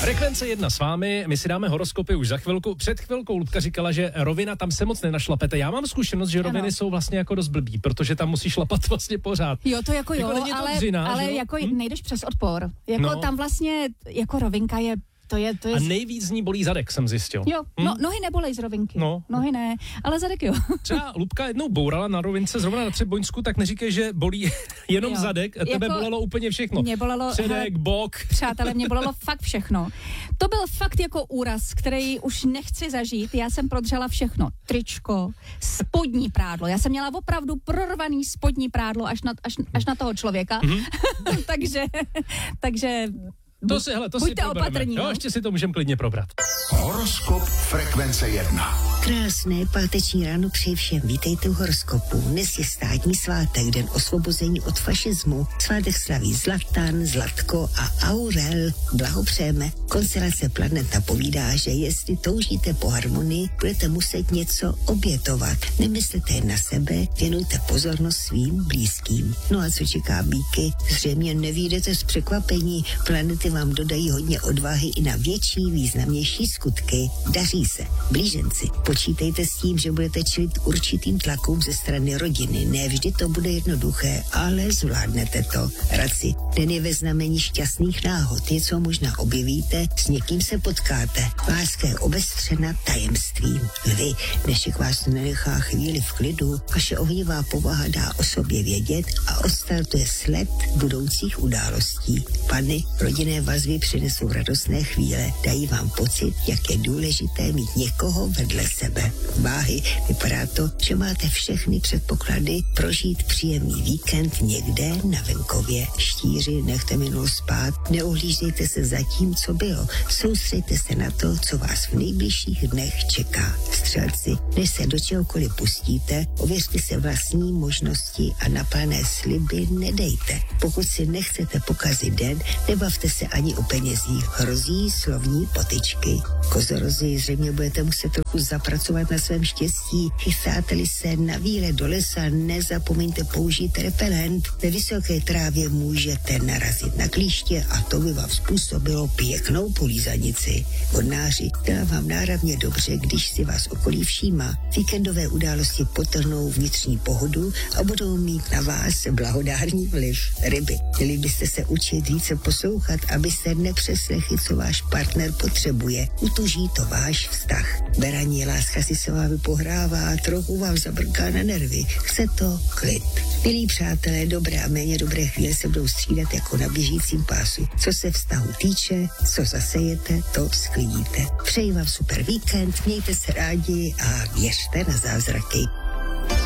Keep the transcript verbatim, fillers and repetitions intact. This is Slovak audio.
Frekvence jedna s vámi, my si dáme horoskopy už za chvilku. Před chvilkou Ludka říkala, že rovina, tam se moc nenašlapete. Já mám zkušenost, že roviny ano. jsou vlastně jako dost blbý, protože tam musíš šlapat vlastně pořád. Jo, to jako jo, jako ale, dřina, ale jako hm? nejdeš přes odpor. Jako no. tam vlastně, jako rovinka je To je, to je... A nejvíc z ní bolí zadek, jsem zjistil. Jo, hm? no, nohy nebolej z rovinky. No. Nohy ne, ale zadek jo. Třeba Lubka jednou bourala na rovince zrovna na Třeboňsku, tak neříkej, že bolí jenom jo. zadek, a tebe jako bolelo úplně všechno. Mě bolelo... Předek, bok. Přátelé, mě bolelo fakt všechno. To byl fakt jako úraz, který už nechci zažít. Já jsem prodřela všechno. Tričko, spodní prádlo. Já jsem měla opravdu prorvaný spodní prádlo až na, až, až na toho člověka. Mm-hmm. takže, takže... To si, hele, to Buďte si opatrní. Jo, ještě si to můžeme klidně probrat. Horoskop Frekvence jedna. Krásné páteční ráno přeji všem. Vítejte u horoskopu. Dnes je státní svátek, den osvobození od fašismu. Svátek slaví Zlatan, Zlatko a Aurel. Blahopřejeme. Konstelace planet napovídá, že jestli toužíte po harmonii, budete muset něco obětovat. Nemyslete jen na sebe, věnujte pozornost svým blízkým. No a co čeká býky? Zřejmě nevyjdete z překvapení. Planety vám dodají hodně odvahy i na větší, významnější skutky. Daří se. Blíženci, počítejte s tím, že budete čelit určitým tlakům ze strany rodiny. Ne vždy to bude jednoduché, ale zvládnete to. Radci, den je ve znamení šťastných náhod. Něco možná objevíte, s někým se potkáte. Láska je obestřena tajemstvím. Vy, dnešek vás nenechá chvíli v klidu, vaše ohnivá povaha dá o sobě vědět a odstartuje sled budoucích událostí. Pany, rodinné vazby přinesou radostné chvíle, dají vám pocit, jak je důležité mít někoho vedle sebe. Váhy, vypadá to, že máte všechny předpoklady prožít příjemný víkend někde na venkově. Štíři, nechte minulost spát, neohlížejte se za tím, co bylo. Soustřeďte se na to, co vás v nejbližších dnech čeká. Střelci, než se do čehokoliv pustíte, ověřte se vlastní možnosti a na plané sliby nedejte. Pokud si nechcete pokazit den, nebavte se ani o penězích, hrozí slovní potyčky. Kozorozi, zřejmě budete muset trochu zapracovat na svém štěstí. Chystáte-li se na výlet do lesa, nezapomeňte použít repelent. Ve vysoké trávě můžete narazit na klíště a to by vám způsobilo pěknou polízanici. Vodnáři, dá vám náravně dobře, když si vás okolí všímá. Víkendové události potrhnou vnitřní pohodu a budou mít na vás blahodárný vliv. Ryby, měli byste se učit více poslouchat, abyste nepřeslechli, co váš partner potřebuje. Utuží to váš vztah. Beraní, láska si se vámi pohrává, trochu vám zabrká na nervy. Chce to klid. Milí přátelé, dobré a méně dobré chvíle se budou střídat jako na běžícím pásu. Co se vztahu týče, co zasejete, to sklidíte. Přeji vám super víkend, mějte se rádi a věřte na zázraky.